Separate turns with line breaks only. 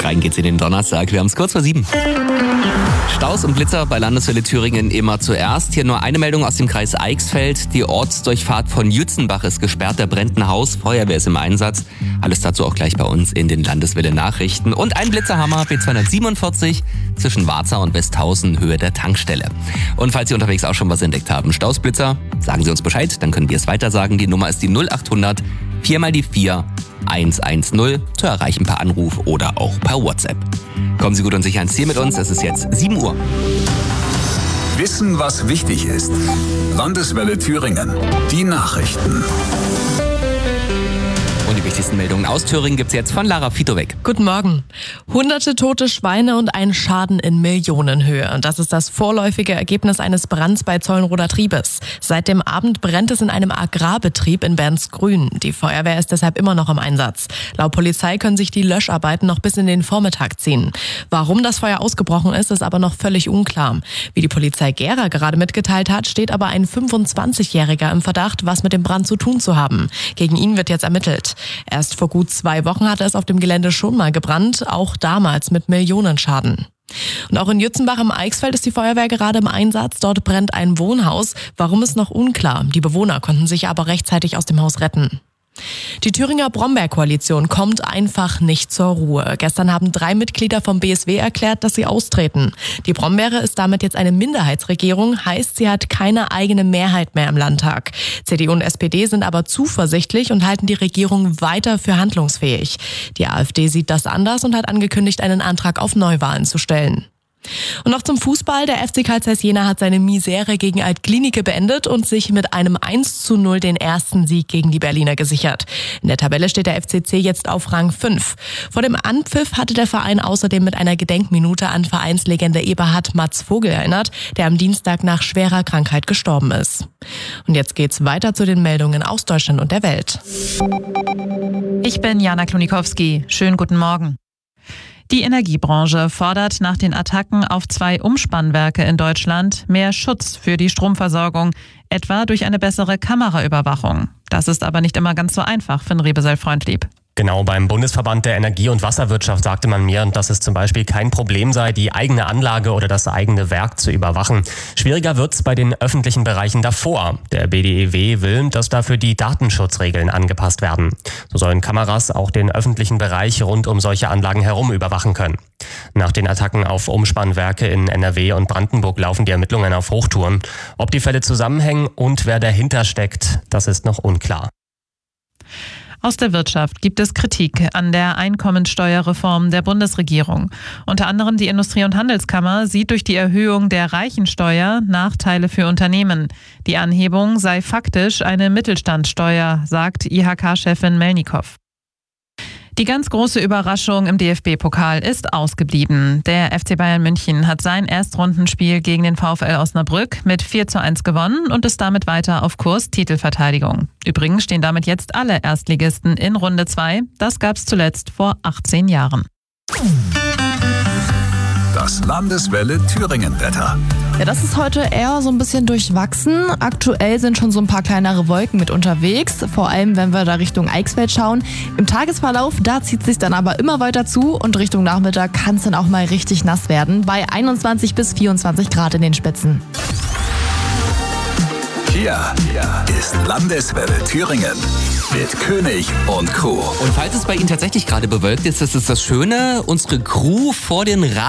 Rein geht's in den Donnerstag. Wir haben es kurz vor 7. Staus und Blitzer bei Landeswelle Thüringen immer zuerst. Hier nur eine Meldung aus dem Kreis Eichsfeld. Die Ortsdurchfahrt von Jützenbach ist gesperrt. Da brennt ein Haus. Feuerwehr ist im Einsatz. Alles dazu auch gleich bei uns in den Landeswelle Nachrichten. Und ein Blitzerhammer B247 zwischen Warza und Westhausen, Höhe der Tankstelle. Und falls Sie unterwegs auch schon was entdeckt haben, Stausblitzer, sagen Sie uns Bescheid, dann können wir es weitersagen. Die Nummer ist die 0800 4 mal die 4 110 zu erreichen per Anruf oder auch per WhatsApp. Kommen Sie gut und sicher ans Ziel mit uns. Es ist jetzt 7 Uhr.
Wissen, was wichtig ist. Landeswelle Thüringen. Die Nachrichten.
Und die wichtigsten Meldungen aus Thüringen gibt's jetzt von Lara Fitowek.
Guten Morgen. Hunderte tote Schweine und ein Schaden in Millionenhöhe. Das ist das vorläufige Ergebnis eines Brands bei Zollenroder Triebes. Seit dem Abend brennt es in einem Agrarbetrieb in Bernsgrün. Die Feuerwehr ist deshalb immer noch im Einsatz. Laut Polizei können sich die Löscharbeiten noch bis in den Vormittag ziehen. Warum das Feuer ausgebrochen ist, ist aber noch völlig unklar. Wie die Polizei Gera gerade mitgeteilt hat, steht aber ein 25-Jähriger im Verdacht, was mit dem Brand zu tun zu haben. Gegen ihn wird jetzt ermittelt. Erst vor gut 2 Wochen hatte es auf dem Gelände schon mal gebrannt, auch damals mit Millionenschaden. Und auch in Jützenbach im Eichsfeld ist die Feuerwehr gerade im Einsatz. Dort brennt ein Wohnhaus. Warum ist noch unklar. Die Bewohner konnten sich aber rechtzeitig aus dem Haus retten. Die Thüringer Brombeerkoalition kommt einfach nicht zur Ruhe. Gestern haben 3 Mitglieder vom BSW erklärt, dass sie austreten. Die Brombeere ist damit jetzt eine Minderheitsregierung, heißt, sie hat keine eigene Mehrheit mehr im Landtag. CDU und SPD sind aber zuversichtlich und halten die Regierung weiter für handlungsfähig. Die AfD sieht das anders und hat angekündigt, einen Antrag auf Neuwahlen zu stellen. Und noch zum Fußball. Der FC Carl Zeiss Jena hat seine Misere gegen Alt-Glienicke beendet und sich mit einem 1:0 den ersten Sieg gegen die Berliner gesichert. In der Tabelle steht der FCC jetzt auf Rang 5. Vor dem Anpfiff hatte der Verein außerdem mit einer Gedenkminute an Vereinslegende Eberhard Matz Vogel erinnert, der am Dienstag nach schwerer Krankheit gestorben ist. Und jetzt geht's weiter zu den Meldungen aus Deutschland und der Welt.
Ich bin Jana Klonikowski. Schönen guten Morgen. Die Energiebranche fordert nach den Attacken auf 2 Umspannwerke in Deutschland mehr Schutz für die Stromversorgung, etwa durch eine bessere Kameraüberwachung. Das ist aber nicht immer ganz so einfach, Finn Rebesel-Freundlieb.
Genau, beim Bundesverband der Energie- und Wasserwirtschaft sagte man mir, dass es zum Beispiel kein Problem sei, die eigene Anlage oder das eigene Werk zu überwachen. Schwieriger wird's bei den öffentlichen Bereichen davor. Der BDEW will, dass dafür die Datenschutzregeln angepasst werden. So sollen Kameras auch den öffentlichen Bereich rund um solche Anlagen herum überwachen können. Nach den Attacken auf Umspannwerke in NRW und Brandenburg laufen die Ermittlungen auf Hochtouren. Ob die Fälle zusammenhängen und wer dahinter steckt, das ist noch unklar.
Aus der Wirtschaft gibt es Kritik an der Einkommensteuerreform der Bundesregierung. Unter anderem die Industrie- und Handelskammer sieht durch die Erhöhung der Reichensteuer Nachteile für Unternehmen. Die Anhebung sei faktisch eine Mittelstandssteuer, sagt IHK-Chefin Melnikow. Die ganz große Überraschung im DFB-Pokal ist ausgeblieben. Der FC Bayern München hat sein Erstrundenspiel gegen den VfL Osnabrück mit 4:1 gewonnen und ist damit weiter auf Kurs Titelverteidigung. Übrigens stehen damit jetzt alle Erstligisten in Runde 2. Das gab's zuletzt vor 18 Jahren.
Das Landeswelle Thüringen-Wetter.
Ja, das ist heute eher so ein bisschen durchwachsen. Aktuell sind schon so ein paar kleinere Wolken mit unterwegs, vor allem wenn wir da Richtung Eichsfeld schauen. Im Tagesverlauf, da zieht es sich dann aber immer weiter zu und Richtung Nachmittag kann es dann auch mal richtig nass werden, bei 21 bis 24 Grad in den Spitzen.
Hier ist Landeswelle Thüringen mit König und Crew.
Und falls es bei Ihnen tatsächlich gerade bewölkt ist, das ist das Schöne, unsere Crew vor den